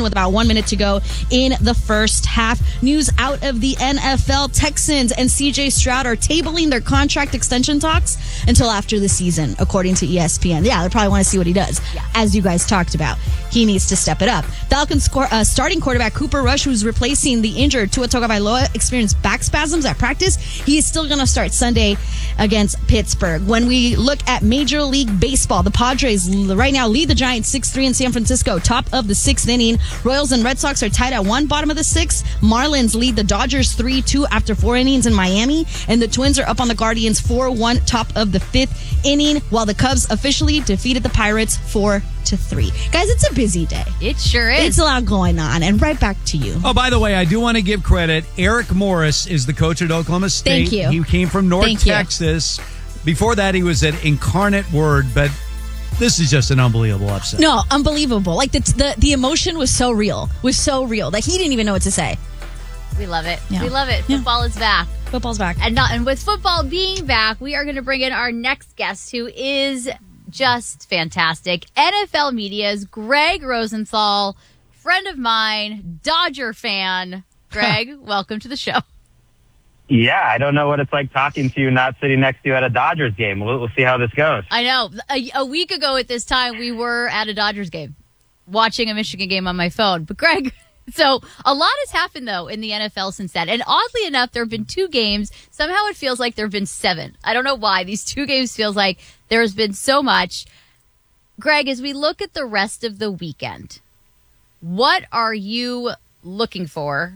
with about 1 minute to go in the first half. News out of the NFL. Texans and CJ Stroud are tabling their contract extension talks until after the season, according to ESPN. Yeah, they probably want to see what he does. Yeah. As you guys talked about, he needs to step it up. Falcons starting quarterback Cooper Rush, who's replacing the injured Tua Tagovailoa, experienced back spasms at practice. He's still going to start Sunday against Pittsburgh. When we look at Major League Baseball, the Padres right now lead the Giants 6-3 in San Francisco, top of the sixth inning. Royals and Red Sox are tied at 1, bottom of the sixth. Marlins lead the Dodgers 3-2 after 4 innings in Miami, and the Twins are up on the Guardians 4-1, top of the fifth inning, while the Cubs officially defeated the Pirates 4-3. Guys, it's a busy day. It sure is. It's a lot going on. And right back to you. Oh, by the way, I do want to give credit. Eric Morris is the coach at Oklahoma State. Thank you. He came from North Texas. Before that, he was at Incarnate Word, but this is just an unbelievable upset. No, unbelievable. Like the emotion was so real. That he didn't even know what to say. We love it. Yeah. We love it. Football is back. Football's back. And with football being back, we are going to bring in our next guest, who is just fantastic. NFL Media's Greg Rosenthal, friend of mine, Dodger fan. Greg, welcome to the show. Yeah, I don't know what it's like talking to you not sitting next to you at a Dodgers game. We'll see how this goes. I know. A week ago at this time, we were at a Dodgers game, watching a Michigan game on my phone. But Greg, so a lot has happened, though, in the NFL since then. And oddly enough, there have been 2 games. Somehow it feels like there have been 7. I don't know why. These 2 games feels like there has been so much. Greg, as we look at the rest of the weekend, what are you looking for?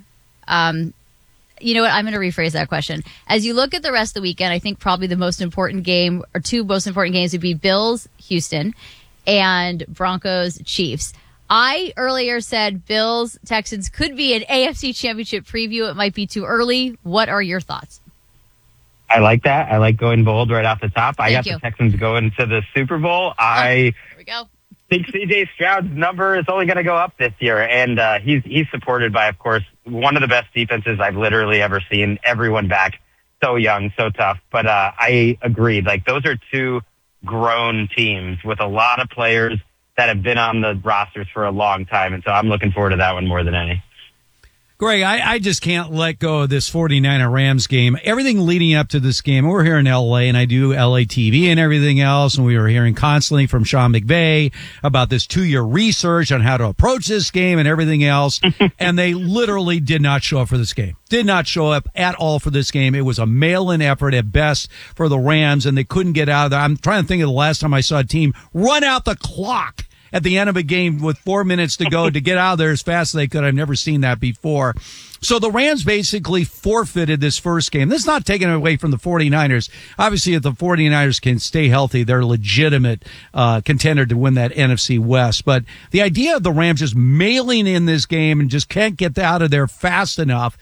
You know what? I'm going to rephrase that question. As you look at the rest of the weekend, I think probably the most important game, or 2 most important games, would be Bills, Houston, and Broncos, Chiefs. I earlier said Bills, Texans could be an AFC Championship preview. It might be too early. What are your thoughts? I like that. I like going bold right off the top. I got you. the Texans going to the Super Bowl. Here we go. think C.J. Stroud's number is only going to go up this year, and he's supported by, of course, one of the best defenses I've literally ever seen. Everyone back, so young, so tough. But I agreed. Like, those are 2 grown teams with a lot of players that have been on the rosters for a long time, and so I'm looking forward to that one more than any. Greg, I just can't let go of this 49er Rams game. Everything leading up to this game, we're here in L.A., and I do L.A. TV and everything else, and we were hearing constantly from Sean McVay about this 2-year research on how to approach this game and everything else, and they literally did not show up for this game. Did not show up at all for this game. It was a mail-in effort at best for the Rams, and they couldn't get out of there. I'm trying to think of the last time I saw a team run out the clock at the end of a game with 4 minutes to go to get out of there as fast as they could. I've never seen that before. So the Rams basically forfeited this first game. This is not taking it away from the 49ers. Obviously, if the 49ers can stay healthy, they're a legitimate contender to win that NFC West. But the idea of the Rams just mailing in this game and just can't get out of there fast enough,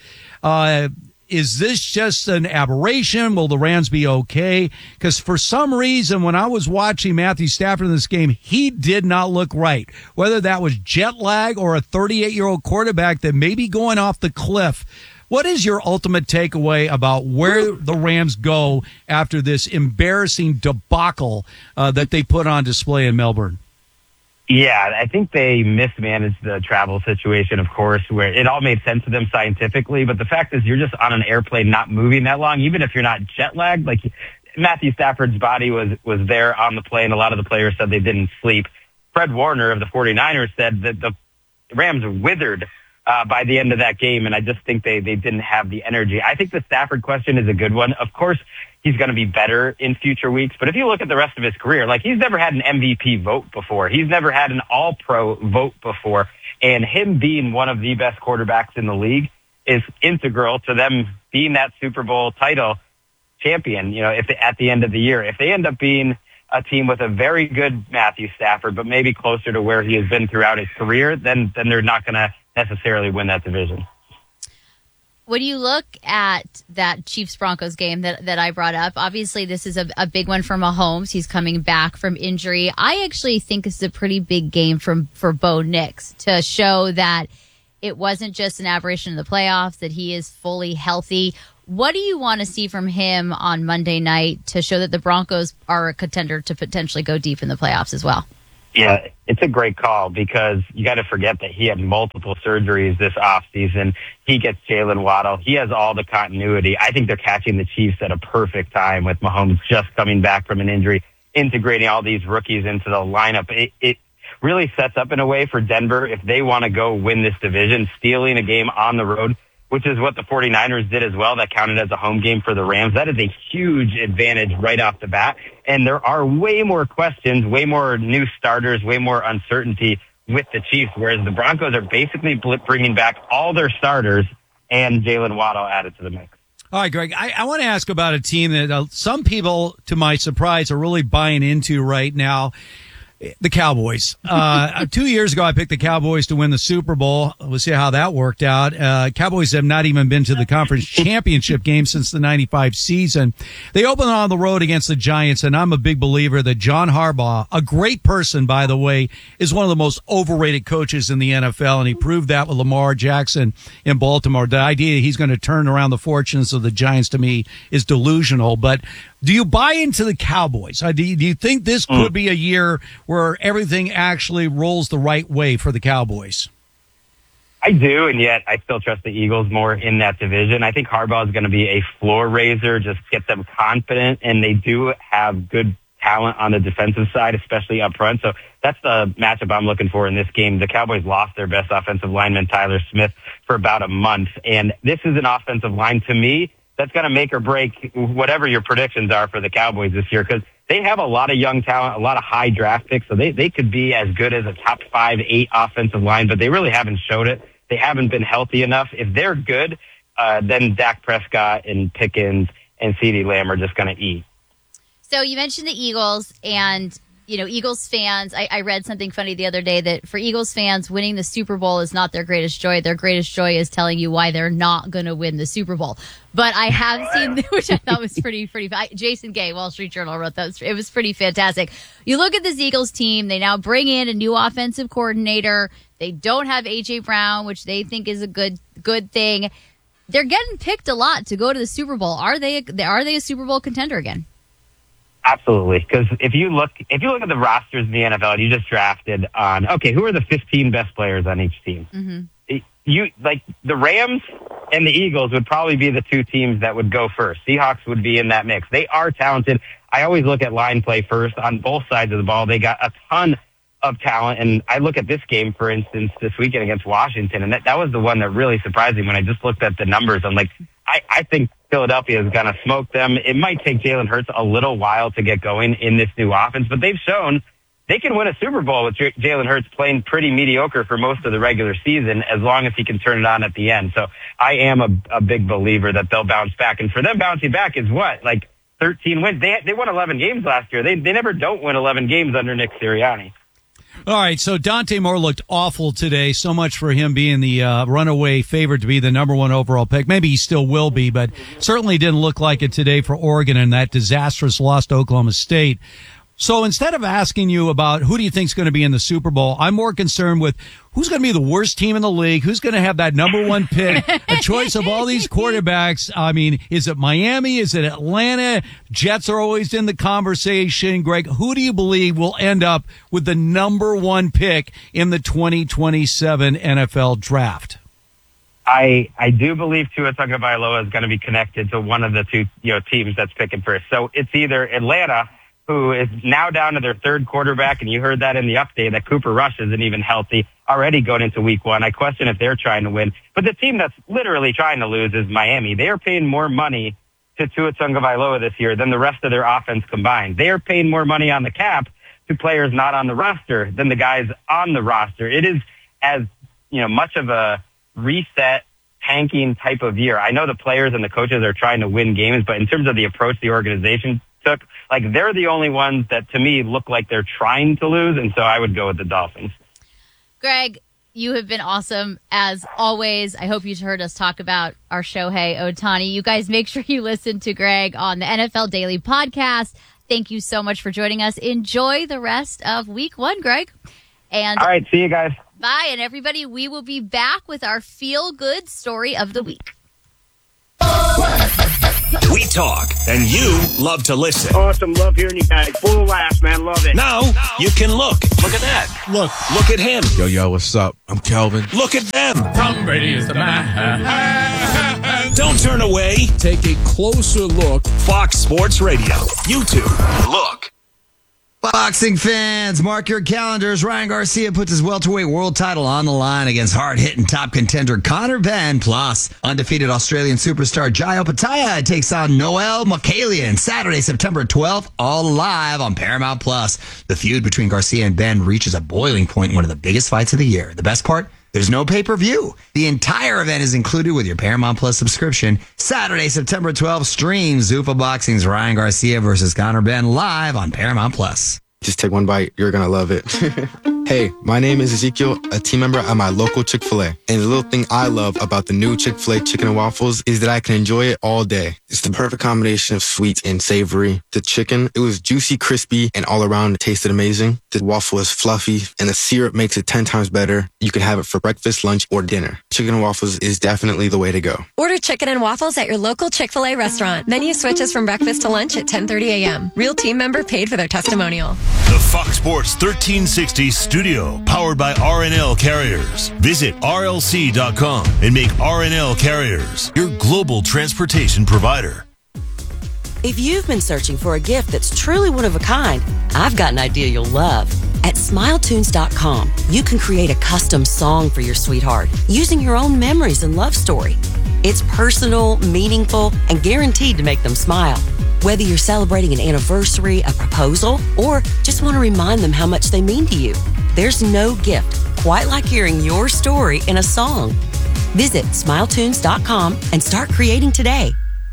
is this just an aberration? Will the Rams be okay? Because for some reason, when I was watching Matthew Stafford in this game, he did not look right. Whether that was jet lag or a 38-year-old quarterback that may be going off the cliff. What is your ultimate takeaway about where the Rams go after this embarrassing debacle that they put on display in Melbourne? Yeah, I think they mismanaged the travel situation, of course, where it all made sense to them scientifically. But the fact is, you're just on an airplane not moving that long, even if you're not jet lagged. Like, Matthew Stafford's body was there on the plane. A lot of the players said they didn't sleep. Fred Warner of the 49ers said that the Rams withered by the end of that game, and I just think they didn't have the energy. I think the Stafford question is a good one. Of course, he's going to be better in future weeks, but if you look at the rest of his career, like, he's never had an MVP vote before. He's never had an All-Pro vote before, and him being one of the best quarterbacks in the league is integral to them being that Super Bowl title champion, you know, at the end of the year. If they end up being a team with a very good Matthew Stafford, but maybe closer to where he has been throughout his career, then they're not going to necessarily win that division. When you look at that Chiefs-Broncos game that I brought up, obviously this is a big one for Mahomes. He's coming back from injury. I actually think this is a pretty big game for Bo Nix to show that it wasn't just an aberration in the playoffs, that he is fully healthy. What do you want to see from him on Monday night to show that the Broncos are a contender to potentially go deep in the playoffs as well? Yeah, it's a great call because you got to forget that he had multiple surgeries this offseason. He gets Jalen Waddle. He has all the continuity. I think they're catching the Chiefs at a perfect time with Mahomes just coming back from an injury, integrating all these rookies into the lineup. It really sets up in a way for Denver if they want to go win this division, stealing a game on the road, which is what the 49ers did as well. That counted as a home game for the Rams. That is a huge advantage right off the bat. And there are way more questions, way more new starters, way more uncertainty with the Chiefs, whereas the Broncos are basically bringing back all their starters and Jalen Waddle added to the mix. All right, Greg, I want to ask about a team that some people, to my surprise, are really buying into right now. The Cowboys. 2 years ago, I picked the Cowboys to win the Super Bowl. We'll see how that worked out. Cowboys have not even been to the conference championship game since the 95 season. They opened on the road against the Giants, and I'm a big believer that John Harbaugh, a great person, by the way, is one of the most overrated coaches in the NFL, and he proved that with Lamar Jackson in Baltimore. The idea he's going to turn around the fortunes of the Giants, to me, is delusional. But do you buy into the Cowboys? Do you think this could be a year where everything actually rolls the right way for the Cowboys? I do, and yet I still trust the Eagles more in that division. I think Harbaugh is going to be a floor raiser, just get them confident, and they do have good talent on the defensive side, especially up front. So that's the matchup I'm looking for in this game. The Cowboys lost their best offensive lineman, Tyler Smith, for about a month, and this is an offensive line, to me, that's going to make or break whatever your predictions are for the Cowboys this year, because they have a lot of young talent, a lot of high draft picks, so they could be as good as a top 5-8 offensive line, but they really haven't showed it. They haven't been healthy enough. If they're good, then Dak Prescott and Pickens and CeeDee Lamb are just going to eat. So you mentioned the Eagles, and Eagles fans, I read something funny the other day that for Eagles fans, winning the Super Bowl is not their greatest joy. Their greatest joy is telling you why they're not going to win the Super Bowl. But I have seen, which I thought was pretty. Jason Gay, Wall Street Journal, wrote that. It was pretty fantastic. You look at this Eagles team, they now bring in a new offensive coordinator. They don't have A.J. Brown, which they think is a good thing. They're getting picked a lot to go to the Super Bowl. Are they a Super Bowl contender again? Absolutely, because if you look at the rosters in the NFL, and you just drafted on, who are the 15 best players on each team? Mm-hmm. You like the Rams and the Eagles would probably be the two teams that would go first. Seahawks would be in that mix. They are talented. I always look at line play first on both sides of the ball. They got a ton of talent, and I look at this game, for instance, this weekend against Washington, and that was the one that really surprised me when I just looked at the numbers. I'm like, I think Philadelphia is going to smoke them. It might take Jalen Hurts a little while to get going in this new offense, but they've shown they can win a Super Bowl with Jalen Hurts playing pretty mediocre for most of the regular season as long as he can turn it on at the end. So I am a big believer that they'll bounce back. And for them bouncing back is what? Like 13 wins. They won 11 games last year. They never don't win 11 games under Nick Sirianni. All right, so Dante Moore looked awful today. So much for him being the runaway favorite to be the number one overall pick. Maybe he still will be, but certainly didn't look like it today for Oregon in that disastrous loss to Oklahoma State. So instead of asking you about who do you think is going to be in the Super Bowl, I'm more concerned with who's going to be the worst team in the league, who's going to have that number one pick, a choice of all these quarterbacks. I mean, is it Miami? Is it Atlanta? Jets are always in the conversation. Greg, who do you believe will end up with the number one pick in the 2027 NFL draft? I do believe Tua Tagovailoa is going to be connected to one of the two teams that's picking first. So it's either Atlanta, who is now down to their third quarterback, and you heard that in the update that Cooper Rush isn't even healthy already going into week one. I question if they're trying to win. But the team that's literally trying to lose is Miami. They are paying more money to Tua Tagovailoa this year than the rest of their offense combined. They are paying more money on the cap to players not on the roster than the guys on the roster. It is as much of a reset, tanking type of year. I know the players and the coaches are trying to win games, but in terms of the approach the organization took, they're the only ones that to me look like they're trying to lose, and so I would go with the Dolphins. Greg, you have been awesome as always. I hope you heard us talk about our Shohei Ohtani. You guys make sure you listen to Greg on the NFL Daily Podcast. Thank you so much for joining us. Enjoy the rest of week one, Greg. And all right, see you guys. Bye, and everybody, we will be back with our feel-good story of the week. We talk, and you love to listen. Awesome. Love hearing you guys. Full of laughs, man. Love it. Now you can look. Look at that. Look at him. Yo, what's up? I'm Calvin. Look at them. Tom Brady is the man. Don't turn away. Take a closer look. Fox Sports Radio. YouTube. Look. Boxing fans, mark your calendars. Ryan Garcia puts his welterweight world title on the line against hard-hitting top contender Conor Benn. Plus, undefeated Australian superstar Jai Opetaia takes on Noel Mokalian Saturday, September 12th, all live on Paramount Plus. The feud between Garcia and Benn reaches a boiling point in one of the biggest fights of the year. The best part? There's no pay-per-view. The entire event is included with your Paramount Plus subscription. Saturday, September 12th, stream Zuffa Boxing's Ryan Garcia versus Conor Benn live on Paramount Plus. Just take one bite. You're going to love it. Hey, my name is Ezekiel, a team member at my local Chick-fil-A. And the little thing I love about the new Chick-fil-A chicken and waffles is that I can enjoy it all day. It's the perfect combination of sweet and savory. The chicken, it was juicy, crispy, and all around it tasted amazing. The waffle is fluffy, and the syrup makes it 10 times better. You can have it for breakfast, lunch, or dinner. Chicken and waffles is definitely the way to go. Order chicken and waffles at your local Chick-fil-A restaurant. Menu switches from breakfast to lunch at 10:30 a.m. Real team member paid for their testimonial. The Fox Sports 1360 studio, powered by RNL Carriers. Visit RLC.com and make RNL Carriers your global transportation provider. If you've been searching for a gift that's truly one of a kind, I've got an idea you'll love. At SmileTunes.com, you can create a custom song for your sweetheart using your own memories and love story. It's personal, meaningful, and guaranteed to make them smile. Whether you're celebrating an anniversary, a proposal, or just want to remind them how much they mean to you, there's no gift quite like hearing your story in a song. Visit SmileTunes.com and start creating today.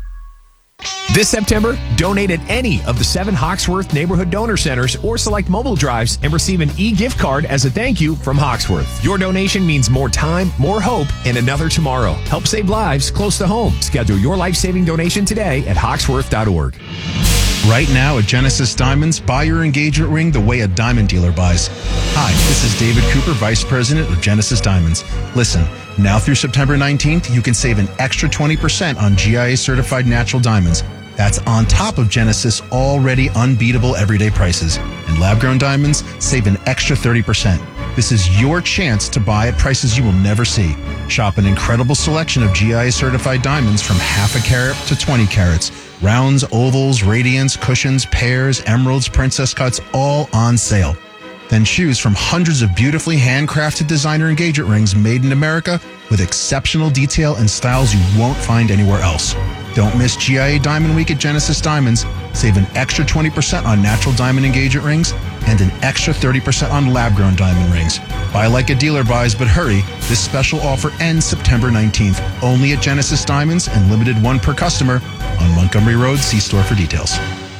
This September, donate at any of the 7 Hawksworth Neighborhood Donor Centers or select mobile drives and receive an e-gift card as a thank you from Hawksworth. Your donation means more time, more hope, and another tomorrow. Help save lives close to home. Schedule your life-saving donation today at hawksworth.org. Right now at Genesis Diamonds, buy your engagement ring the way a diamond dealer buys. Hi, this is David Cooper, Vice President of Genesis Diamonds. Listen, now through September 19th, you can save an extra 20% on GIA certified natural diamonds. That's on top of Genesis' already unbeatable everyday prices. And lab-grown diamonds save an extra 30%. This is your chance to buy at prices you will never see. Shop an incredible selection of GIA certified diamonds from half a carat to 20 carats. Rounds, ovals, radiants, cushions, pears, emeralds, princess cuts, all on sale. Then choose from hundreds of beautifully handcrafted designer engagement rings made in America with exceptional detail and styles you won't find anywhere else. Don't miss GIA Diamond Week at Genesis Diamonds. Save an extra 20% on natural diamond engagement rings and an extra 30% on lab-grown diamond rings. Buy like a dealer buys, but hurry. This special offer ends September 19th. Only at Genesis Diamonds and limited one per customer on Montgomery Road. See store for details.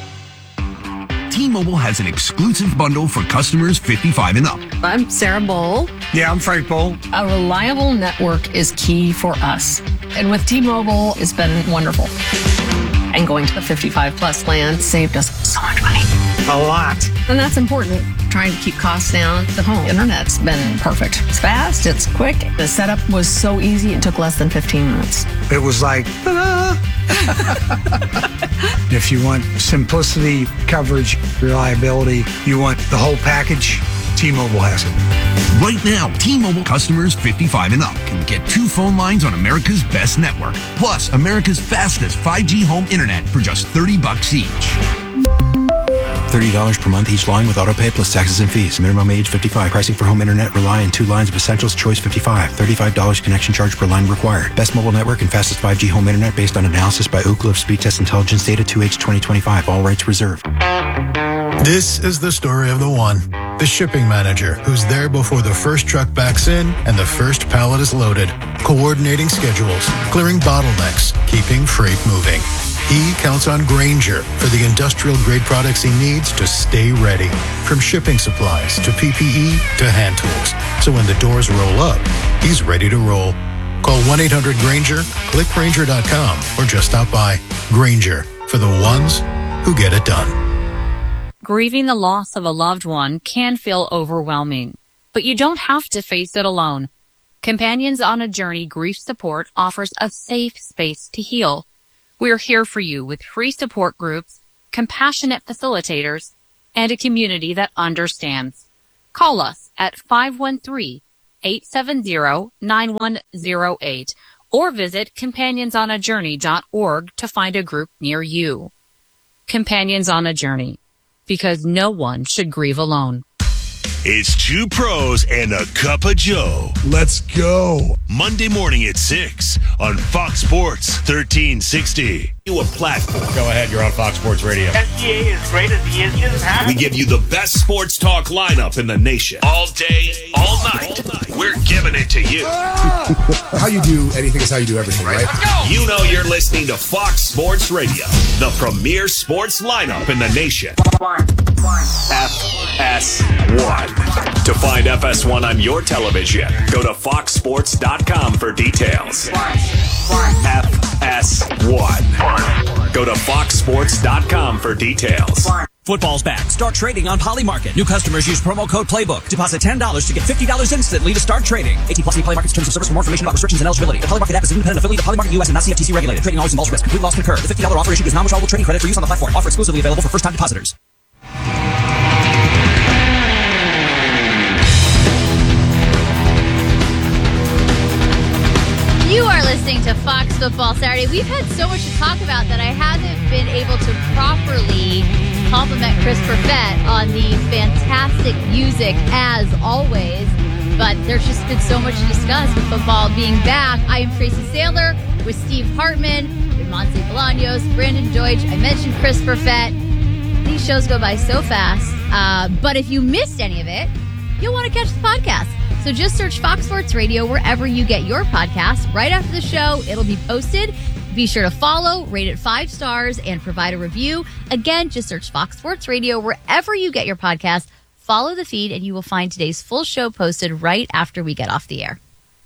T-Mobile has an exclusive bundle for customers 55 and up. I'm Sarah Bowl. Yeah, I'm Frank Bowl. A reliable network is key for us. And with T-Mobile, it's been wonderful. And going to the 55 plus plan saved us so much money. A lot. And that's important. Trying to keep costs down. The home internet's been perfect. It's fast, it's quick. The setup was so easy, it took less than 15 minutes. It was like, ta-da! If you want simplicity, coverage, reliability, you want the whole package, T-Mobile has it. Right now, T-Mobile customers 55 and up can get 2 phone lines on America's best network, plus America's fastest 5G home internet for just $30 each. $30 per month each line with autopay plus taxes and fees. Minimum age 55. Pricing for home internet rely on 2 lines of Essentials Choice 55. $35 connection charge per line required. Best mobile network and fastest 5G home internet based on analysis by Ookla of Speed Test Intelligence data 2H 2025. All rights reserved. This is the story of the one. The shipping manager who's there before the first truck backs in and the first pallet is loaded. Coordinating schedules, clearing bottlenecks, keeping freight moving. He counts on Grainger for the industrial-grade products he needs to stay ready. From shipping supplies to PPE to hand tools. So when the doors roll up, he's ready to roll. Call 1-800-GRAINGER, click Grainger.com, or just stop by. Grainger, for the ones who get it done. Grieving the loss of a loved one can feel overwhelming, but you don't have to face it alone. Companions on a Journey Grief Support offers a safe space to heal. We're here for you with free support groups, compassionate facilitators, and a community that understands. Call us at 513-870-9108 or visit companionsonAjourney.org to find a group near you. Companions on a Journey, because no one should grieve alone. It's two pros and a cup of Joe. Let's go. Monday morning at 6 on Fox Sports 1360. You a platform. Go ahead, you're on Fox Sports Radio. SGA is great as the engine, huh? We give you the best sports talk lineup in the nation. All day, all night. We're giving it to you. How you do anything is how you do everything, right? Let's go! You know you're listening to Fox Sports Radio, the premier sports lineup in the nation. FS1. To find FS1 on your television, go to foxsports.com for details. FS1. Go to foxsports.com for details. Football's back. Start trading on Polymarket. New customers use promo code PLAYBOOK. Deposit $10 to get $50 instantly to start trading. 18 plus Polymarket's terms of service for more information about restrictions and eligibility. The Polymarket app is an independent affiliate of Polymarket US and not CFTC regulated. Trading always involves risk. Complete loss can occur. The $50 offer issued is non-withdrawable trading credit for use on the platform. Offer exclusively available for first-time depositors. You are listening to Fox Football Saturday. We've had so much to talk about that I haven't been able to properly compliment Chris Perfett on the fantastic music as always. But there's just been so much to discuss with football being back. I am Tracy Sandler with Steve Hartman, with Monse Bolaños, Brandon Deutsch. I mentioned Chris Perfett. These shows go by so fast. But if you missed any of it, you'll want to catch the podcast. So just search Fox Sports Radio wherever you get your podcasts. Right after the show, it'll be posted. Be sure to follow, rate it 5 stars, and provide a review. Again, just search Fox Sports Radio wherever you get your podcast. Follow the feed, and you will find today's full show posted right after we get off the air.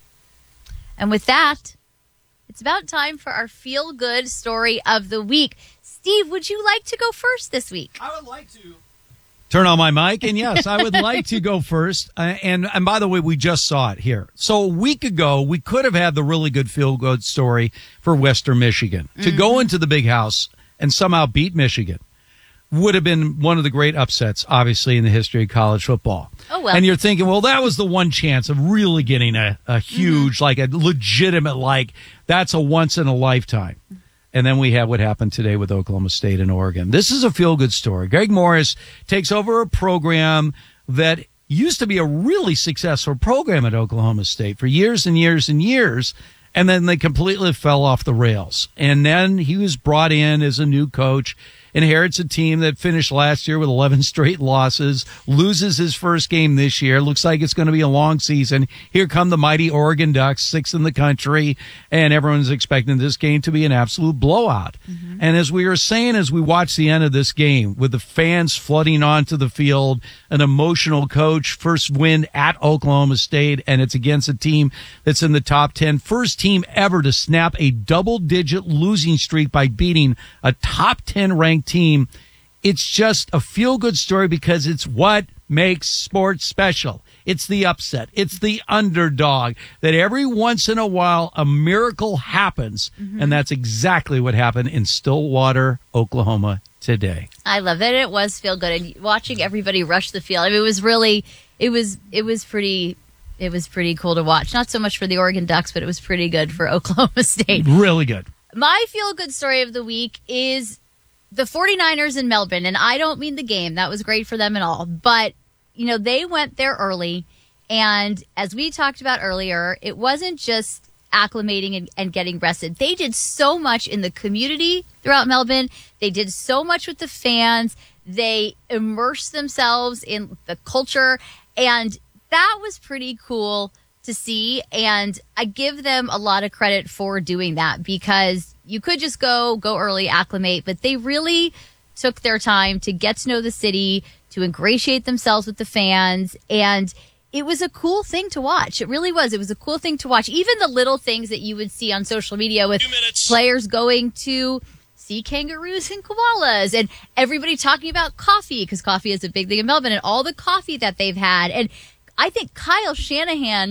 And with that, it's about time for our feel-good story of the week. Steve, would you like to go first this week? I would like to. Turn on my mic, and yes, I would like to go first. And by the way, we just saw it here. So a week ago, we could have had the really good feel-good story for Western Michigan. To go into the Big House and somehow beat Michigan would have been one of the great upsets, obviously, in the history of college football. Oh, well. And you're thinking, well, that was the one chance of really getting a huge, like a legitimate, like that's a once in a lifetime. And then we have what happened today with Oklahoma State and Oregon. This is a feel-good story. Greg Morris takes over a program that used to be a really successful program at Oklahoma State for years and years and years, and then they completely fell off the rails. And then he was brought in as a new coach, inherits a team that finished last year with 11 straight losses, loses his first game this year. Looks like it's going to be a long season. Here come the mighty Oregon Ducks, 6th in the country, and everyone's expecting this game to be an absolute blowout. And as we were saying, as we watched the end of this game, with the fans flooding onto the field, an emotional coach, first win at Oklahoma State, and it's against a team that's in the top 10. First team ever to snap a double-digit losing streak by beating a top 10 ranked team. It's just a feel-good story because it's what makes sports special. It's the upset. It's the underdog that every once in a while a miracle happens. And that's exactly what happened in Stillwater, Oklahoma today. I love that it was feel good, and watching everybody rush the field. I mean, it was really, it was pretty cool to watch. Not so much for the Oregon Ducks, but it was pretty good for Oklahoma State. Really good. My feel good story of the week is the 49ers in Melbourne, and I don't mean the game. That was great for them and all, but you know, they went there early, and as we talked about earlier, it wasn't just acclimating and getting rested. They did so much in the community throughout Melbourne. They did so much with the fans. They immersed themselves in the culture, and that was pretty cool to see. And I give them a lot of credit for doing that, because you could just go early, acclimate, but they really took their time to get to know the city, to ingratiate themselves with the fans, and it was a cool thing to watch. It really was. It was a cool thing to watch. Even the little things that you would see on social media with players going to see kangaroos and koalas, and everybody talking about coffee, because coffee is a big thing in Melbourne, and all the coffee that they've had. And I think Kyle Shanahan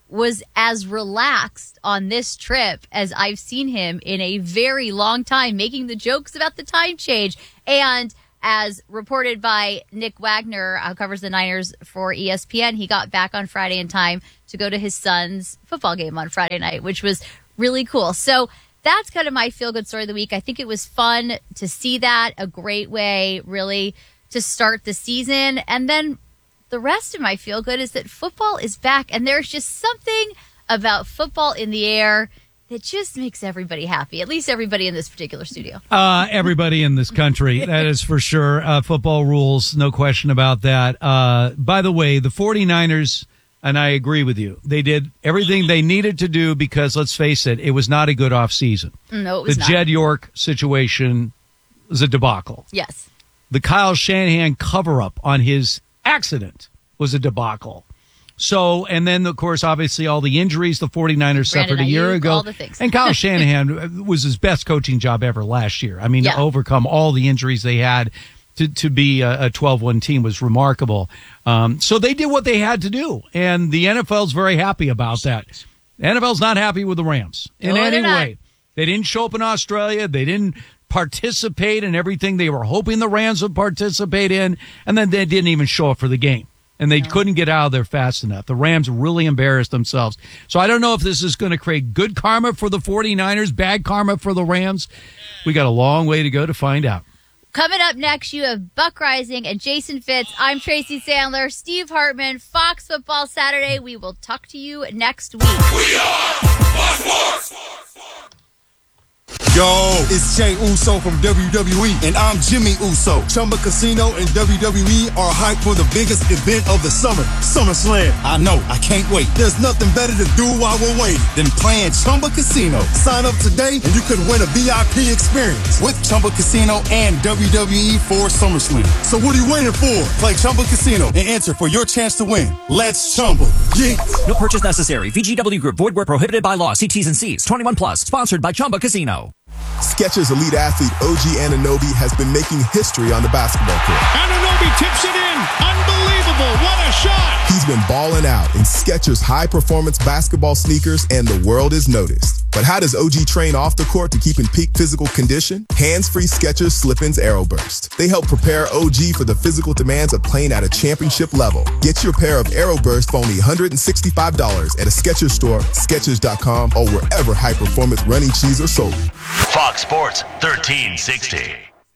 was as relaxed on this trip as I've seen him in a very long time, making the jokes about the time change. And as reported by Nick Wagner, who covers the Niners for ESPN, he got back on Friday in time to go to his son's football game on Friday night, which was really cool. So that's kind of my feel-good story of the week. I think it was fun to see that, a great way, really, to start the season. And then the rest of my feel-good is that football is back, and there's just something about football in the air that just makes everybody happy, at least everybody in this particular studio. Everybody in this country, that is for sure. Football rules, no question about that. By the way, the 49ers, and I agree with you, they did everything they needed to do because, let's face it, it was not a good offseason. No, it was not. The Jed York situation was a debacle. Yes. The Kyle Shanahan cover-up on his accident was a debacle. So, and then, of course, obviously all the injuries the 49ers suffered a year ago. All the things. And Kyle Shanahan was his best coaching job ever last year. I mean, to overcome all the injuries they had to be a 12-1 team was remarkable. So they did what they had to do. And the NFL's very happy about that. The NFL's not happy with the Rams in any way. They didn't show up in Australia. They didn't participate in everything they were hoping the Rams would participate in. And then they didn't even show up for the game. And they couldn't get out of there fast enough. The Rams really embarrassed themselves. So I don't know if this is going to create good karma for the 49ers, bad karma for the Rams. We got a long way to go to find out. Coming up next, you have Buck Rising and Jason Fitz. I'm Tracy Sandler, Steve Hartman, Fox Football Saturday. We will talk to you next week. We are Fox Sports. Yo, it's Jey Uso from WWE, and I'm Jimmy Uso. Chumba Casino and WWE are hyped for the biggest event of the summer, SummerSlam. I know, I can't wait. There's nothing better to do while we're waiting than playing Chumba Casino. Sign up today, and you could win a VIP experience with Chumba Casino and WWE for SummerSlam. So what are you waiting for? Play Chumba Casino and enter for your chance to win. Let's Chumba. Yeah. No purchase necessary. VGW Group. Void where prohibited by law. See T's and C's. 21 plus. Sponsored by Chumba Casino. Skechers elite athlete OG Anunoby has been making history on the basketball court. Anunoby tips it in. Unbelievable. What a shot. He's been balling out in Skechers high-performance basketball sneakers, and the world is noticed. But how does OG train off the court to keep in peak physical condition? Hands-free Skechers Slip-ins Aeroburst. They help prepare OG for the physical demands of playing at a championship level. Get your pair of Aeroburst for only $165 at a Skechers store, Skechers.com, or wherever high-performance running shoes are sold. Fox Sports 1360.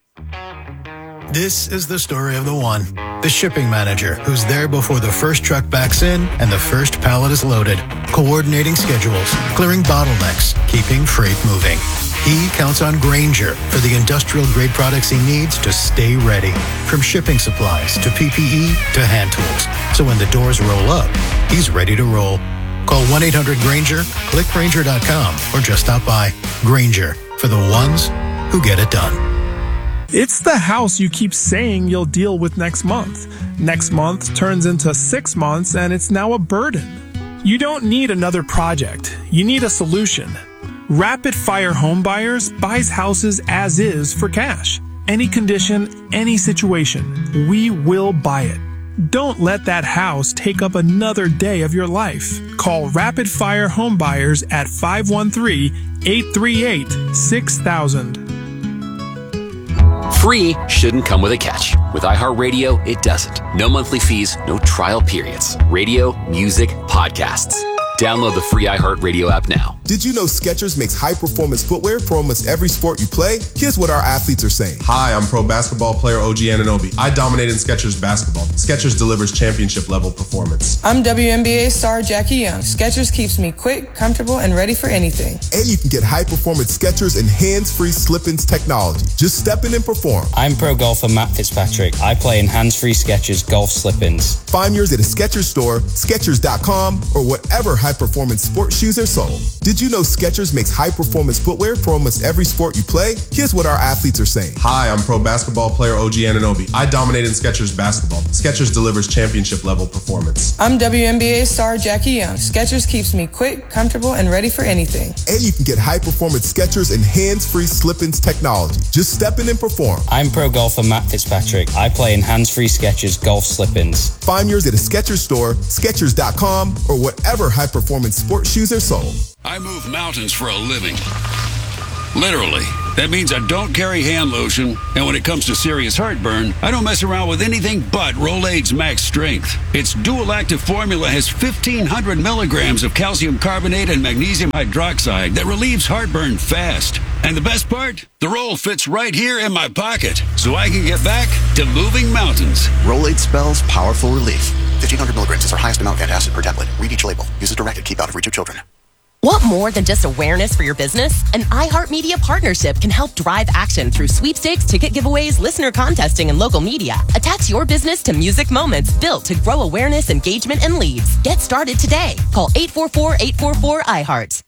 This is the story of the one. The shipping manager who's there before the first truck backs in and the first pallet is loaded, coordinating schedules, clearing bottlenecks, keeping freight moving. He counts on Grainger for the industrial-grade products he needs to stay ready. From shipping supplies to PPE to hand tools. So when the doors roll up, he's ready to roll. Call 1-800-GRAINGER, click Grainger.com, or just stop by. Grainger, for the ones who get it done. It's the house you keep saying you'll deal with next month. Next month turns into 6 months, and it's now a burden. You don't need another project. You need a solution. Rapid Fire Home Buyers buys houses as is for cash. Any condition, any situation, we will buy it. Don't let that house take up another day of your life. Call Rapid Fire Home Buyers at 513-838-6000. Free shouldn't come with a catch. With iHeartRadio, it doesn't. No monthly fees, no trial periods. Radio, music, podcasts. Download the free iHeartRadio app now. Did you know Skechers makes high-performance footwear for almost every sport you play? Here's what our athletes are saying. Hi, I'm pro basketball player OG Anunoby. I dominate in Skechers basketball. Skechers delivers championship-level performance. I'm WNBA star Jackie Young. Skechers keeps me quick, comfortable, and ready for anything. And you can get high-performance Skechers and hands-free slip-ins technology. Just step in and perform. I'm pro golfer Matt Fitzpatrick. I play in hands-free Skechers golf slip-ins. Find yours at a Skechers store, Skechers.com, or whatever high-performance sports shoes are sold. Did you know Skechers makes high-performance footwear for almost every sport you play? Here's what our athletes are saying. Hi, I'm pro basketball player OG Anunoby. I dominate in Skechers basketball. Skechers delivers championship-level performance. I'm WNBA star Jackie Young. Skechers keeps me quick, comfortable, and ready for anything. And you can get high-performance Skechers and hands-free slip-ins technology. Just step in and perform. I'm pro golfer Matt Fitzpatrick. I play in hands-free Skechers golf slip-ins. Find yours at a Skechers store, Skechers.com, or whatever high high-performance sports shoes are sold. I move mountains for a living. Literally. That means I don't carry hand lotion, and when it comes to serious heartburn, I don't mess around with anything but Rolaids Max Strength. Its dual-active formula has 1,500 milligrams of calcium carbonate and magnesium hydroxide that relieves heartburn fast. And the best part? The roll fits right here in my pocket, so I can get back to moving mountains. Rolaids spells powerful relief. 1,500 milligrams is our highest amount of antacid per tablet. Read each label. Use as directed. Keep out of reach of children. Want more than just awareness for your business? An iHeartMedia partnership can help drive action through sweepstakes, ticket giveaways, listener contesting, and local media. Attach your business to music moments built to grow awareness, engagement, and leads. Get started today. Call 844-844-iHeart.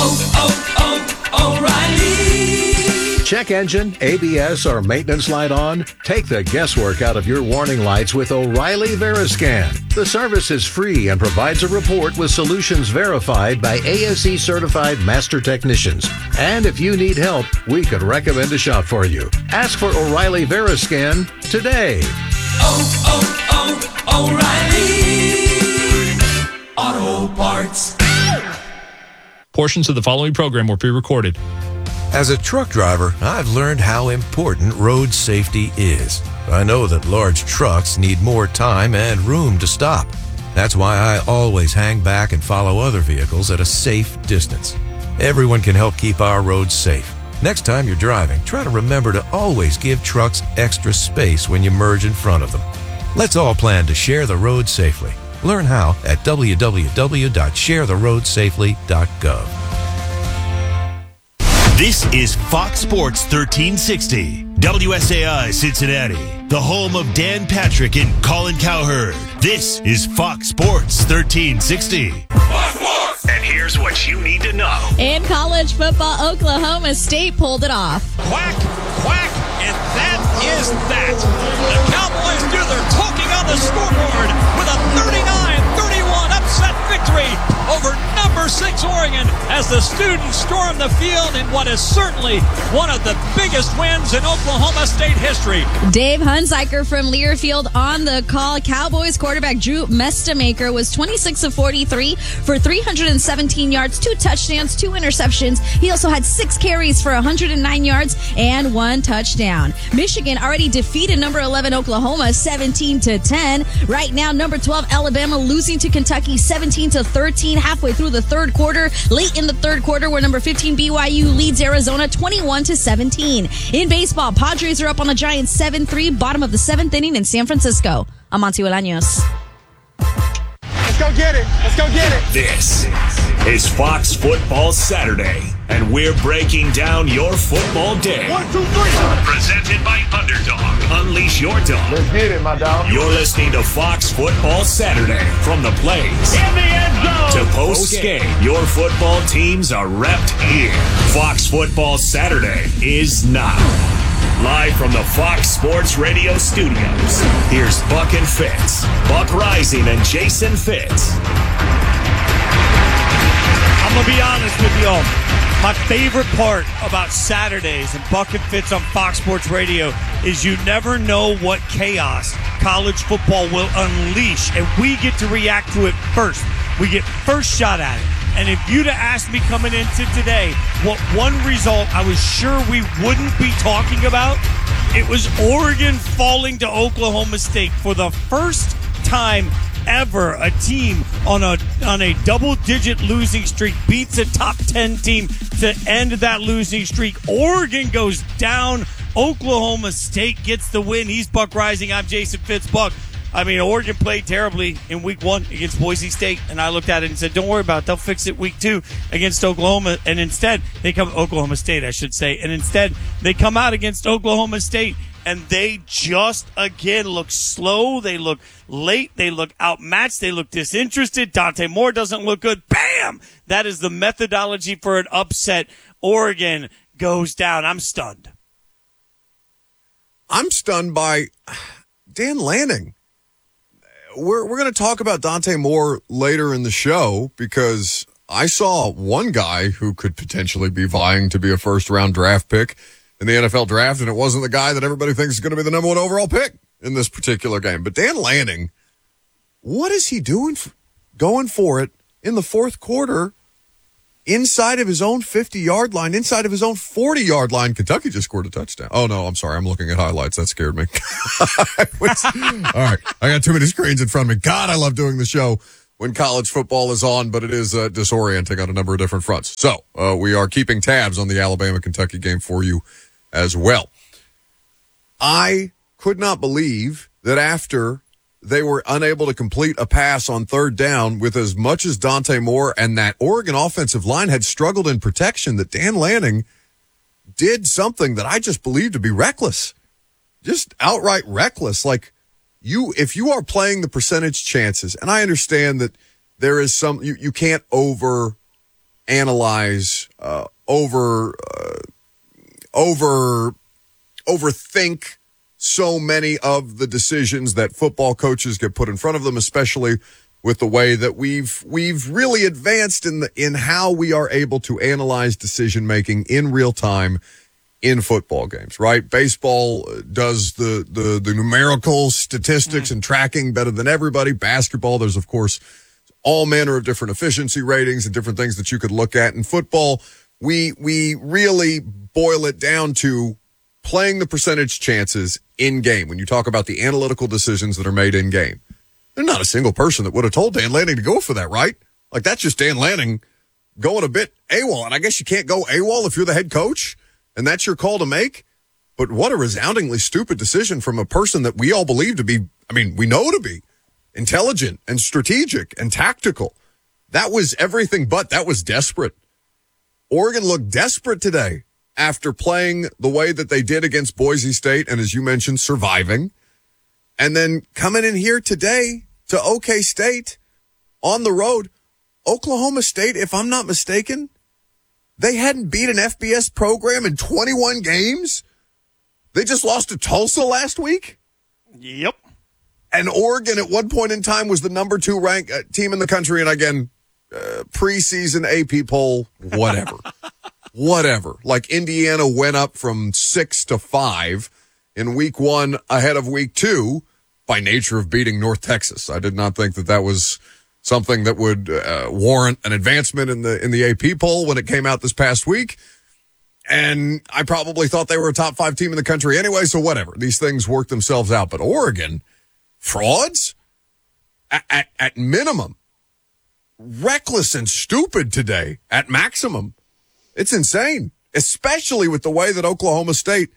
O'Reilly. Check engine, ABS, or maintenance light on? Take the guesswork out of your warning lights with O'Reilly Veriscan. The service is free and provides a report with solutions verified by ASE certified master technicians. And if you need help, we could recommend a shop for you. Ask for O'Reilly Veriscan today. O'Reilly Auto Parts. Portions of the following program were pre-recorded. As a truck driver, I've learned how important road safety is. I know that large trucks need more time and room to stop. That's why I always hang back and follow other vehicles at a safe distance. Everyone can help keep our roads safe. Next time you're driving, try to remember to always give trucks extra space when you merge in front of them. Let's all plan to share the road safely. Learn how at www.sharetheroadsafely.gov. This is Fox Sports 1360, WSAI Cincinnati, the home of Dan Patrick and Colin Cowherd. This is Fox Sports 1360. And here's what you need to know. In college football, Oklahoma State pulled it off. Quack, quack, and that is that. The Cowboys do their talking on the scoreboard with a 39-31 upset victory over number 6 Oregon as the students storm the field in what is certainly one of the biggest wins in Oklahoma State history. Dave Hunziker from Learfield on the call. Cowboys quarterback Drew Mestamaker was 26 of 43 for 317 yards, 2 touchdowns, 2 interceptions. He also had 6 carries for 109 yards and 1 touchdown. Michigan already defeated number 11 Oklahoma 17-10. Right now, number 12 Alabama losing to Kentucky 17-13 halfway through the third quarter. Late in the third quarter, where number 15 BYU leads Arizona 21-17. In baseball, Padres are up on the Giants 7-3, bottom of the 7th inning in San Francisco. I'm Monty Bolaños. Let's go get it. Let's go get it. This is Fox Football Saturday, and we're breaking down your football day. 1, 2, 3. Presented by Underdog. Unleash your dog. Let's get it, my dog. You're listening to Fox Football Saturday. From the plays In the end zone. to post-game, your football teams are repped here. Fox Football Saturday is now. Live from the Fox Sports Radio studios, here's Buck and Fitz. Buck Rising and Jason Fitz. I'm going to be honest with y'all. My favorite part about Saturdays and Buck and Fitz on Fox Sports Radio is you never know what chaos college football will unleash, and we get to react to it first. We get first shot at it. And if you'd have asked me coming into today what one result I was sure we wouldn't be talking about, it was Oregon falling to Oklahoma State for the first time ever. A team on a double-digit losing streak beats a top 10 team to end that losing streak. Oregon goes down. Oklahoma State gets the win. He's Buck Rising. I'm Jason Fitz. Buck. I mean, Oregon played terribly in week 1 against Boise State, and I looked at it and said, don't worry about it. They'll fix it week 2 against Oklahoma. And instead, Oklahoma State, I should say. And instead, they come out against Oklahoma State, and they just, again, look slow. They look late. They look outmatched. They look disinterested. Dante Moore doesn't look good. Bam! That is the methodology for an upset. Oregon goes down. I'm stunned. I'm stunned by Dan Lanning. We're going to talk about Dante Moore later in the show because I saw one guy who could potentially be vying to be a first-round draft pick in the NFL draft, and it wasn't the guy that everybody thinks is going to be the number 1 overall pick in this particular game. But Dan Lanning, what is he doing? Going for it in the fourth quarter, inside of his own 50-yard line, inside of his own 40-yard line, Kentucky just scored a touchdown. Oh, no, I'm sorry. I'm looking at highlights. That scared me. All right. I got too many screens in front of me. God, I love doing the show when college football is on, but it is disorienting on a number of different fronts. So we are keeping tabs on the Alabama-Kentucky game for you as well. I could not believe that after they were unable to complete a pass on third down with as much as Dante Moore and that Oregon offensive line had struggled in protection, that Dan Lanning did something that I just believe to be reckless. Just outright reckless. Like, if you are playing the percentage chances, and I understand that there is some, you can't over analyze, overthink so many of the decisions that football coaches get put in front of them, especially with the way that we've really advanced in how we are able to analyze decision making in real time in football games, right? Baseball does the numerical statistics and tracking better than everybody. Basketball, there's of course all manner of different efficiency ratings and different things that you could look at. In football, we really boil it down to playing the percentage chances in game. When you talk about the analytical decisions that are made in game, there's not a single person that would have told Dan Lanning to go for that, right? Like, that's just Dan Lanning going a bit AWOL. And I guess you can't go AWOL if you're the head coach and that's your call to make. But what a resoundingly stupid decision from a person that we all believe to be, we know to be intelligent and strategic and tactical. That was everything but that was desperate. Oregon looked desperate today after playing the way that they did against Boise State and, as you mentioned, surviving. And then coming in here today to OK State on the road. Oklahoma State, if I'm not mistaken, they hadn't beat an FBS program in 21 games. They just lost to Tulsa last week. Yep. And Oregon at one point in time was the number 2 ranked team in the country. And again, preseason AP poll, whatever. Whatever. Like, Indiana went up from 6 to 5 in week 1 ahead of week 2 by nature of beating North Texas. I did not think that was something that would warrant an advancement in the AP poll when it came out this past week. And I probably thought they were a top 5 team in the country anyway, so whatever. These things work themselves out. But Oregon, frauds? At minimum. Reckless and stupid today at maximum. It's insane, especially with the way that Oklahoma State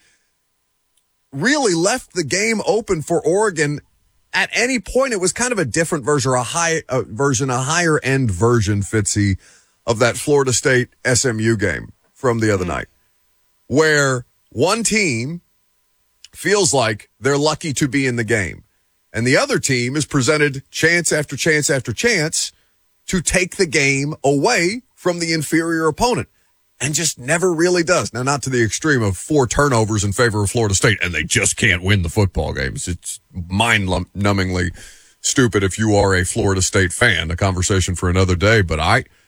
really left the game open for Oregon. At any point, it was kind of a different version, a higher end version, Fitzy, of that Florida State SMU game from the other night, where one team feels like they're lucky to be in the game, and the other team is presented chance after chance after chance to take the game away from the inferior opponent. And just never really does. Now, not to the extreme of 4 turnovers in favor of Florida State, and they just can't win the football games. It's mind-numbingly stupid if you are a Florida State fan. A conversation for another day. But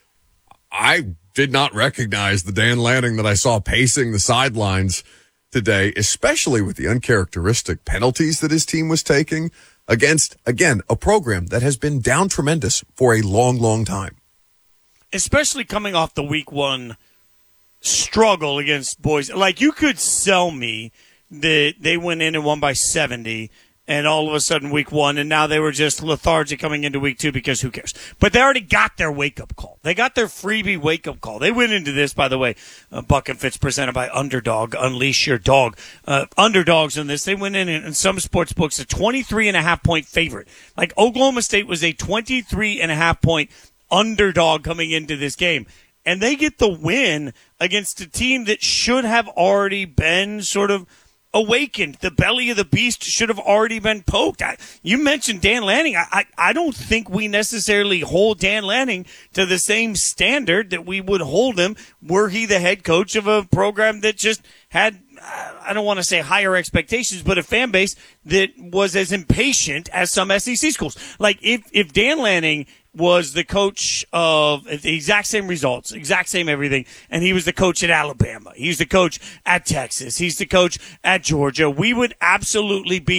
I did not recognize the Dan Lanning that I saw pacing the sidelines today, especially with the uncharacteristic penalties that his team was taking against, again, a program that has been down tremendous for a long, long time. Especially coming off the week 1 struggle against Boise. Like, you could sell me that they went in and won by 70 and all of a sudden week 1 and now they were just lethargic coming into week 2 because who cares? But they already got their wake-up call. They got their freebie wake-up call. They went into this, by the way, Buck and Fitz presented by Underdog. Unleash your dog. Underdogs in this. They went in some sports books a 23.5-point favorite. Like, Oklahoma State was a 23.5-point underdog coming into this game. And they get the win against a team that should have already been sort of awakened. The belly of the beast should have already been poked. You mentioned Dan Lanning. I don't think we necessarily hold Dan Lanning to the same standard that we would hold him were he the head coach of a program that just had, I don't want to say higher expectations, but a fan base that was as impatient as some SEC schools. Like, if Dan Lanning was the coach of the exact same results, exact same everything, and he was the coach at Alabama, he's the coach at Texas, he's the coach at Georgia, we would absolutely be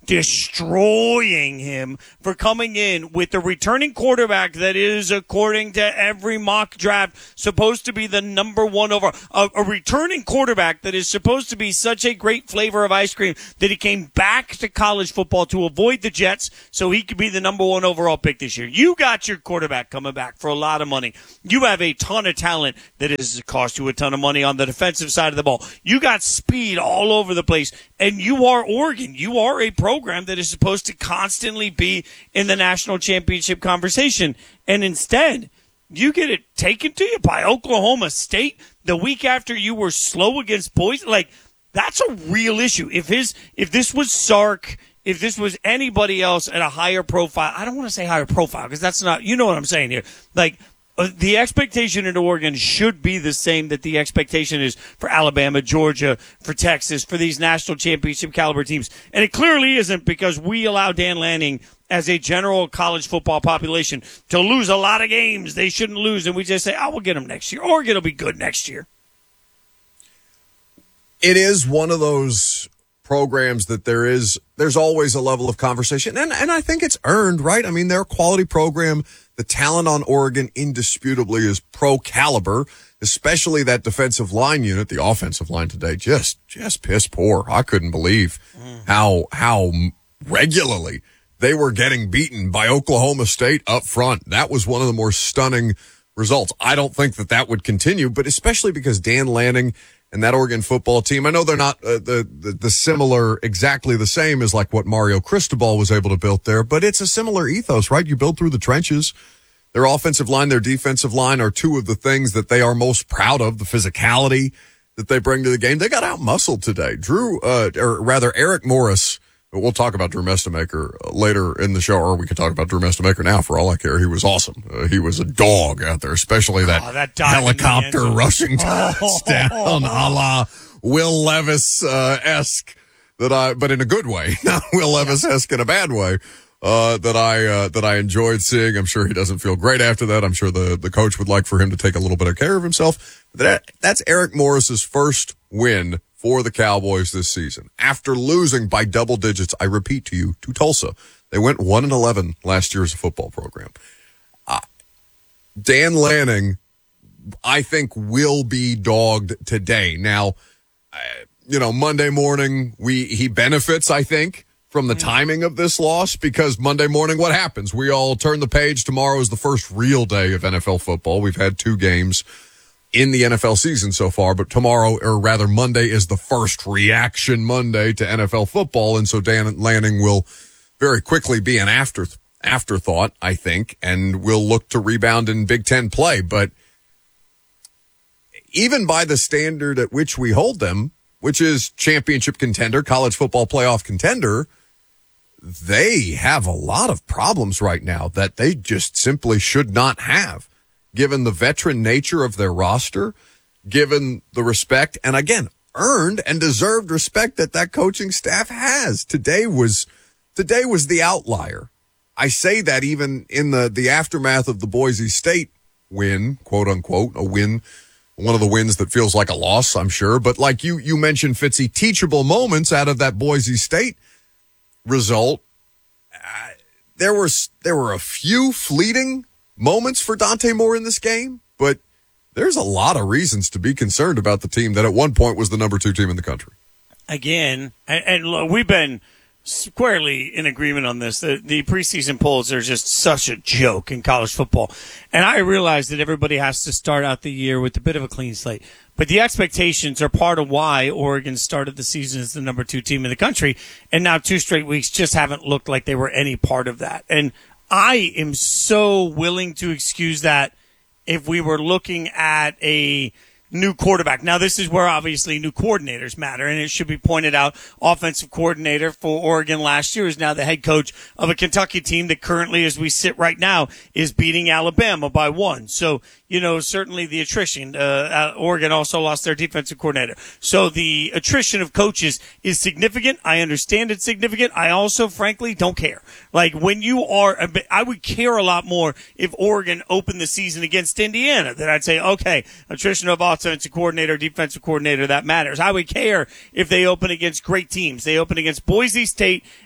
destroying him for coming in with the returning quarterback that is, according to every mock draft, supposed to be the number one overall. A returning quarterback that is supposed to be such a great flavor of ice cream that he came back to college football to avoid the Jets so he could be the number one overall pick this year. You got your quarterback coming back for a lot of money. You have a ton of talent that has cost you a ton of money on the defensive side of the ball. You got speed all over the place, and you are Oregon. You are a program that is supposed to constantly be in the national championship conversation, and instead you get it taken to you by Oklahoma State the week after you were slow against Boise. Like, that's a real issue. If this was Sark, if this was anybody else at a higher profile, I don't want to say higher profile because that's not, you know what I'm saying here. Like, the expectation in Oregon should be the same that the expectation is for Alabama, Georgia, for Texas, for these national championship caliber teams. And it clearly isn't, because we allow Dan Lanning as a general college football population to lose a lot of games they shouldn't lose. And we just say, we'll get them next year. Oregon will be good next year. It is one of those programs that there's always a level of conversation. And I think it's earned, right? I mean, they're a quality program. The talent on Oregon indisputably is pro caliber, especially that defensive line unit. The offensive line today just piss poor. I couldn't believe how regularly they were getting beaten by Oklahoma State up front. That was one of the more stunning results. I don't think that would continue, but especially because Dan Lanning and that Oregon football team, I know they're not the similar, exactly the same as like what Mario Cristobal was able to build there, but it's a similar ethos, right? You build through the trenches. Their offensive line, their defensive line are two of the things that they are most proud of, the physicality that they bring to the game. They got out-muscled today. Eric Morris, we'll talk about Drew Mestemaker later in the show, or we could talk about Drew Mestemaker now for all I care. He was awesome. He was a dog out there, especially that helicopter rushing touchdown a la Will Levis-esque, but in a good way, not Will Levis-esque in a bad way. That I enjoyed seeing. I'm sure he doesn't feel great after that. I'm sure the coach would like for him to take a little bit of care of himself. That's Eric Morris's first win for the Cowboys this season. After losing by double digits, I repeat to you, to Tulsa. They went 1-11 last year as a football program. Dan Lanning, I think, will be dogged today. Now, Monday morning, he benefits, I think, from the timing of this loss, because Monday morning, what happens? We all turn the page. Tomorrow is the first real day of NFL football. We've had 2 games in the NFL season so far, but tomorrow, or rather Monday, is the first reaction Monday to NFL football, and so Dan Lanning will very quickly be an afterthought, I think, and will look to rebound in Big Ten play. But even by the standard at which we hold them, which is championship contender, college football playoff contender, they have a lot of problems right now that they just simply should not have, given the veteran nature of their roster, given the respect, and again, earned and deserved respect that coaching staff has. Today was the outlier. I say that even in the aftermath of the Boise State win, quote unquote, a win, one of the wins that feels like a loss, I'm sure. But like you mentioned, Fitzy, teachable moments out of that Boise State result. There were a few fleeting moments for Dante Moore in this game, but there's a lot of reasons to be concerned about the team that at one point was the number 2 team in the country. Again, and look, we've been squarely in agreement on this. The preseason polls are just such a joke in college football. And I realize that everybody has to start out the year with a bit of a clean slate. But the expectations are part of why Oregon started the season as the number 2 team in the country. And now 2 straight weeks just haven't looked like they were any part of that. And I am so willing to excuse that if we were looking at a new quarterback. Now, this is where obviously new coordinators matter, and it should be pointed out, offensive coordinator for Oregon last year is now the head coach of a Kentucky team that currently, as we sit right now, is beating Alabama by 1. So, certainly the attrition. Oregon also lost their defensive coordinator. So the attrition of coaches is significant. I understand it's significant. I also, frankly, don't care. Like, when you are, I would care a lot more if Oregon opened the season against Indiana. Then I'd say, okay, attrition of offensive coordinator, defensive coordinator, that matters. I would care if they open against great teams. They open against Boise State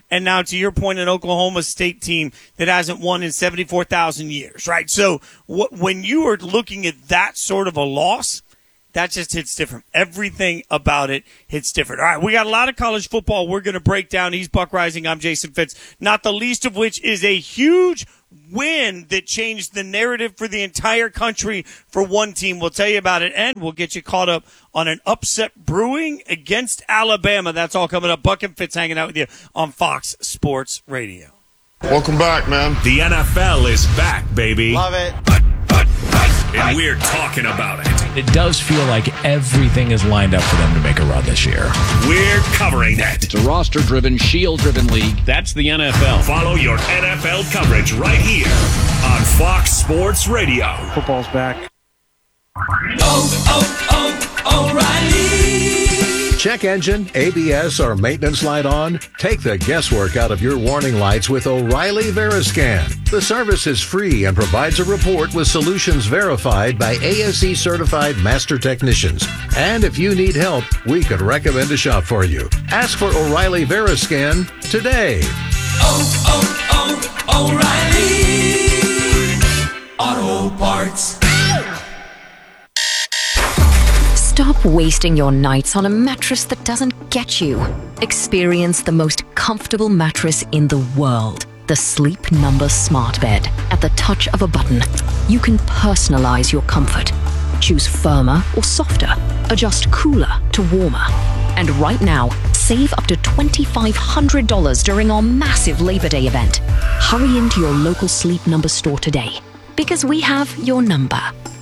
and now to your point, an Oklahoma State team that hasn't won in 74,000 years, right? So when you are looking at that sort of a loss, that just hits different. Everything about it hits different. All right, we got a lot of college football we're going to break down. He's Buck Rising. I'm Jason Fitz. Not the least of which is a huge win that changed the narrative for the entire country for one team. We'll tell you about it, and we'll get you caught up on an upset brewing against Alabama. That's all coming up. Buck and Fitz hanging out with you on Fox Sports Radio. Welcome back, man. The NFL is back, baby. Love it. And we're talking about it. It does feel like everything is lined up for them to make a run this year. We're covering it. It's a roster-driven, shield-driven league. That's the NFL. Follow your NFL coverage right here on Fox Sports Radio. Football's back. O'Reilly. Check engine, ABS, or maintenance light on? Take the guesswork out of your warning lights with O'Reilly Veriscan. The service is free and provides a report with solutions verified by ASE certified master technicians. And if you need help, we could recommend a shop for you. Ask for O'Reilly Veriscan today. O'Reilly Auto Parts. Stop wasting your nights on a mattress that doesn't get you. Experience the most comfortable mattress in the world. The Sleep Number Smart Bed. At the touch of a button, you can personalize your comfort. Choose firmer or softer. Adjust cooler to warmer. And right now, save up to $2,500 during our massive Labor Day event. Hurry into your local Sleep Number store today, because we have your number.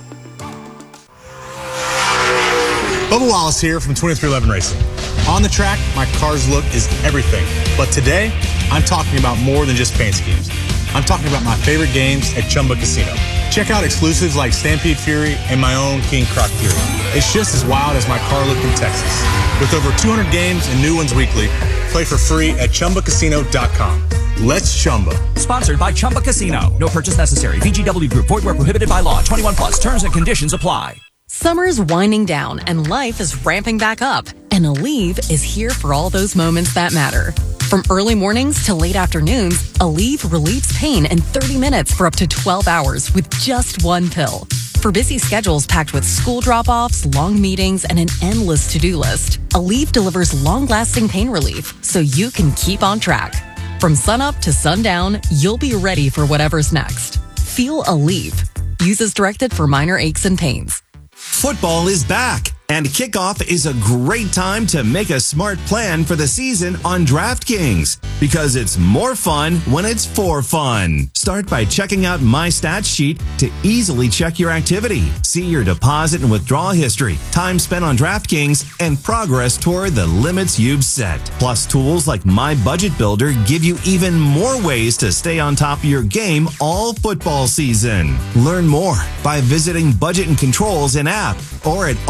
Bubba Wallace here from 2311 Racing. On the track, my car's look is everything. But today, I'm talking about more than just paint schemes. I'm talking about my favorite games at Chumba Casino. Check out exclusives like Stampede Fury and my own King Croc Fury. It's just as wild as my car look in Texas. With over 200 games and new ones weekly, play for free at ChumbaCasino.com. Let's Chumba. Sponsored by Chumba Casino. No purchase necessary. VGW Group. Void where prohibited by law. 21 plus. Terms and conditions apply. Summer's winding down and life is ramping back up. And Aleve is here for all those moments that matter. From early mornings to late afternoons, Aleve relieves pain in 30 minutes for up to 12 hours with just one pill. For busy schedules packed with school drop-offs, long meetings, and an endless to-do list, Aleve delivers long-lasting pain relief so you can keep on track. From sunup to sundown, you'll be ready for whatever's next. Feel Aleve. Use as directed for minor aches and pains. Football is back, and kickoff is a great time to make a smart plan for the season on DraftKings, because it's more fun when it's for fun. Start by checking out My Stats Sheet to easily check your activity, see your deposit and withdrawal history, time spent on DraftKings, and progress toward the limits you've set. Plus, tools like My Budget Builder give you even more ways to stay on top of your game all football season. Learn more by visiting Budget and Controls in app or at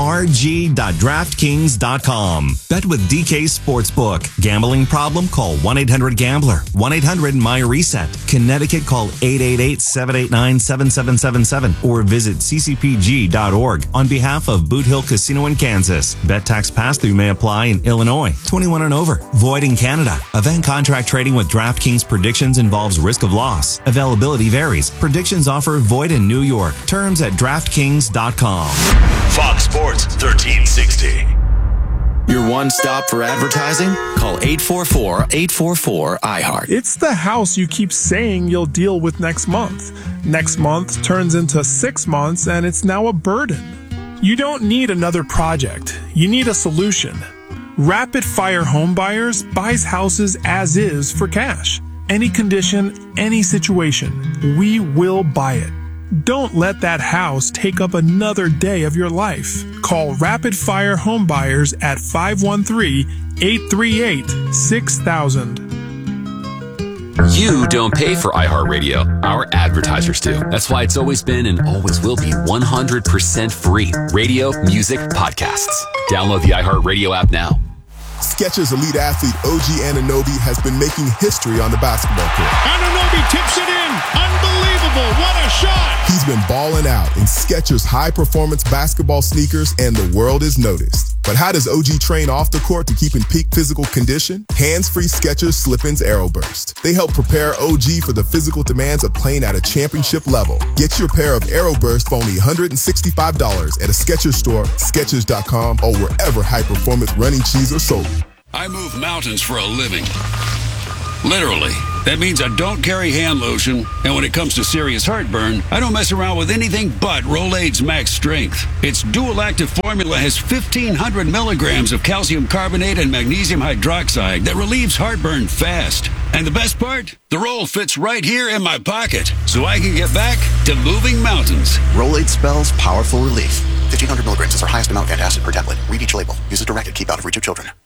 rg.draftkings.com. Bet with DK Sportsbook. Gambling problem? Call 1-800-GAMBLER. 1-800-MY-RESET. Connecticut, call 888-789-7777 or visit ccpg.org on behalf of Boot Hill Casino in Kansas. Bet tax pass-through may apply in Illinois. 21 and over. Void in Canada. Event contract trading with DraftKings predictions involves risk of loss. Availability varies. Predictions offer void in New York. Terms at DraftKings.com. Fox Sports 1360. Your one stop for advertising? Call 844-844-iHeart. It's the house you keep saying you'll deal with next month. Next month turns into 6 months, and it's now a burden. You don't need another project. You need a solution. Rapid Fire Home Buyers buys houses as is for cash. Any condition, any situation, we will buy it. Don't let that house take up another day of your life. Call Rapid Fire Home Buyers at 513-838-6000. You don't pay for iHeartRadio. Our advertisers do. That's why it's always been and always will be 100% free. Radio, music, podcasts. Download the iHeartRadio app now. Skechers elite athlete OG Anunoby has been making history on the basketball court. Anunoby tips it in. Unbelievable. What a shot. He's been balling out in Skechers high-performance basketball sneakers, and the world is noticed. But how does OG train off the court to keep in peak physical condition? Hands-free Skechers Slip-ins Aeroburst. They help prepare OG for the physical demands of playing at a championship level. Get your pair of Aeroburst for only $165 at a Skechers store, Skechers.com, or wherever high-performance running shoes are sold. I move mountains for a living. Literally. That means I don't carry hand lotion, and when it comes to serious heartburn, I don't mess around with anything but Rolaids Max Strength. Its dual-active formula has 1,500 milligrams of calcium carbonate and magnesium hydroxide that relieves heartburn fast. And the best part? The roll fits right here in my pocket, so I can get back to moving mountains. Rolaids spells powerful relief. 1,500 milligrams is our highest amount of antacid per tablet. Read each label. Use as directed. Keep out of reach of children.